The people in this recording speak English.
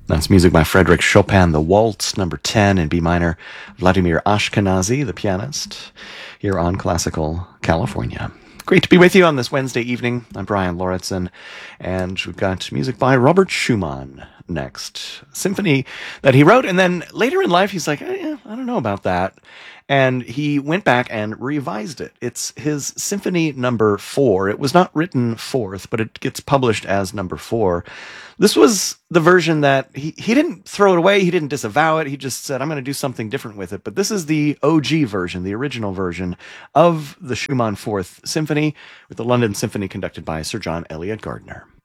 That's music by Frederick Chopin, the Waltz, number 10 in B minor. Vladimir Ashkenazy, the pianist, here on Classical California. Great to be with you on this Wednesday evening. I'm Brian Lauritsen, and we've got music by Robert Schumann next. Symphony that he wrote, and then later in life he's like, I don't know about that. And he went back and revised it. It's his Symphony number 4. It was not written fourth, but it gets published as number 4. This was the version that he didn't throw it away. He didn't disavow it. He just said, I'm going to do something different with it. But this is the OG version, the original version of the Schumann Fourth Symphony with the London Symphony conducted by Sir John Eliot Gardiner.